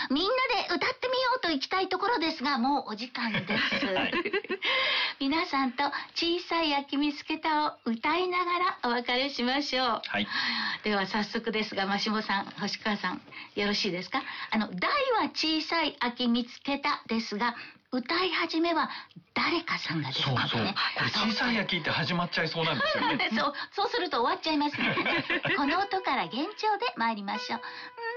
みんなで歌ってみようと行きたいところですが、もうお時間です。はい、皆さんと小さい秋見つけたを歌いながらお別れしましょう。はい、では早速ですが、下さん、星川さん、よろしいですか？題は小さい秋見つけたですが、歌い始めは誰かさんがですね。 そう。これ小さい秋って始まっちゃいそうなんですよね。 そうすると終わっちゃいますのでね。この音から幻聴で参りましょう。